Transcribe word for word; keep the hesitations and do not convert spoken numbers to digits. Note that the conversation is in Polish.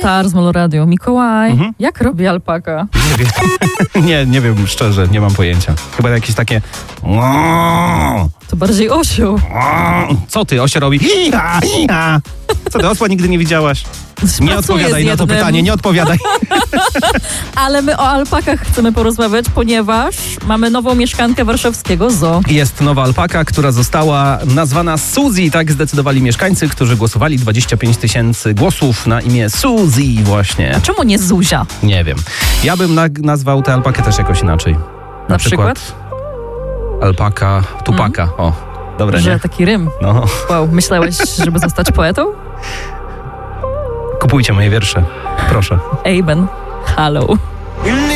Star z Moloradio. Mikołaj, Mhm. jak robi alpaka? Nie wiem. nie, nie wiem, szczerze, nie mam pojęcia. Chyba jakieś takie... To bardziej osioł. Co ty, osia robi? Hi-ha, hi-ha. Co ty, osła nigdy nie widziałaś? Nie Pracuję odpowiadaj z na to jednym. pytanie, nie odpowiadaj. Ale my o alpakach chcemy porozmawiać, ponieważ mamy nową mieszkankę warszawskiego zoo. Jest nowa alpaka, która została nazwana Suzy. Tak zdecydowali mieszkańcy, którzy głosowali. dwadzieścia pięć tysięcy głosów na imię Suzy właśnie. A czemu nie Zuzia? Nie wiem. Ja bym na- nazwał tę alpakę też jakoś inaczej. Na, Na przykład? Alpaka Tupaka. Mm. O, dobre, Że nie? taki rym. No. Wow, myślałeś, żeby zostać poetą? Kupujcie moje wiersze. Proszę. Amen. Hello.